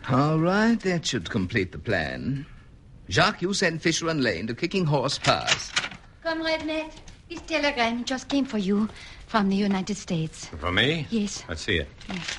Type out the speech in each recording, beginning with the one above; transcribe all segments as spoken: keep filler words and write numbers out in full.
All right, that should complete the plan. Jacques, you send Fisher and Lane to Kicking Horse Pass. Comrade Ned, this telegram just came for you from the United States. For me? Yes. Let's see it. Yes.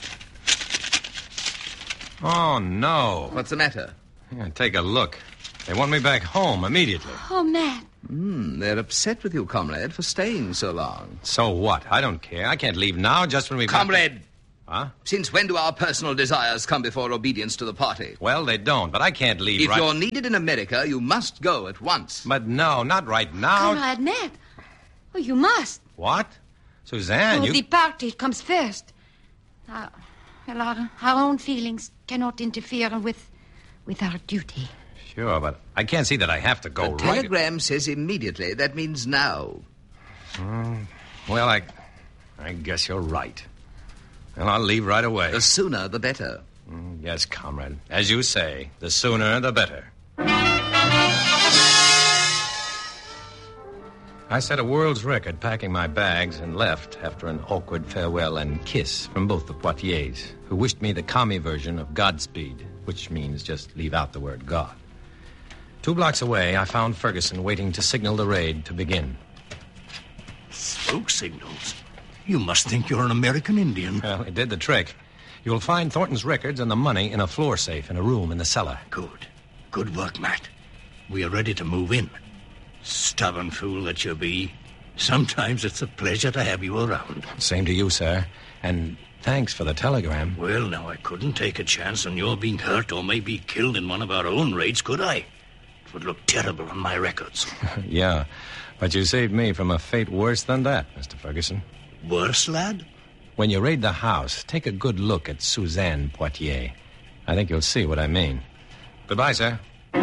Oh, no. What's the matter? Yeah, take a look. They want me back home immediately. Oh, Matt. Hmm, they're upset with you, comrade, for staying so long. So what? I don't care. I can't leave now just when we... Comrade! Huh? Since when do our personal desires come before obedience to the party? Well, they don't, but I can't leave If right... you're needed in America, you must go at once. But no, not right now. Comrade Ned. Oh, you must. What? Suzanne, oh, you... the party comes first. Uh, well, our, our own feelings cannot interfere with, with our duty. Sure, but I can't see that I have to go the right... The telegram says immediately. That means now. Mm, well, I... I guess you're right. And I'll leave right away. The sooner, the better. Mm, yes, comrade. As you say, the sooner, the better. I set a world's record packing my bags and left after an awkward farewell and kiss from both the Poitiers, who wished me the commie version of Godspeed, which means just leave out the word God. Two blocks away, I found Ferguson waiting to signal the raid to begin. Smoke signals? You must think you're an American Indian. Well, it did the trick. You'll find Thornton's records and the money in a floor safe in a room in the cellar. Good. Good work, Matt. We are ready to move in. Stubborn fool that you be. Sometimes it's a pleasure to have you around. Same to you, sir. And thanks for the telegram. Well, now, I couldn't take a chance on your being hurt or maybe killed in one of our own raids, could I? It would look terrible on my records. Yeah, but you saved me from a fate worse than that, Mister Ferguson. Worse, lad? When you raid the house, take a good look at Suzanne Poitier. I think you'll see what I mean. Goodbye, sir.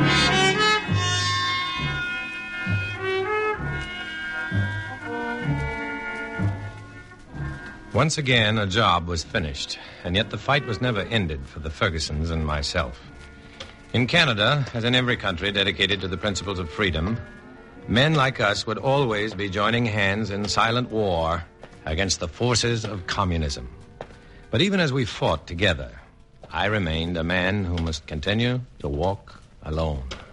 Once again, a job was finished, and yet the fight was never ended for the Fergusons and myself. In Canada, as in every country dedicated to the principles of freedom, men like us would always be joining hands in silent war against the forces of communism. But even as we fought together, I remained a man who must continue to walk alone.